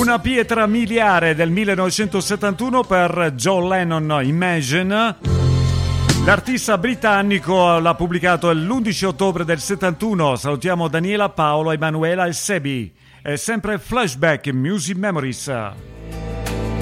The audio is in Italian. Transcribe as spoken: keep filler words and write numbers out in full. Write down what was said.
Una pietra miliare del millenovecentosettantuno per John Lennon, Imagine. L'artista britannico l'ha pubblicato l'undici ottobre del settantuno. Salutiamo Daniela, Paolo, Emanuela e Sebi. È sempre Flashback Music Memories.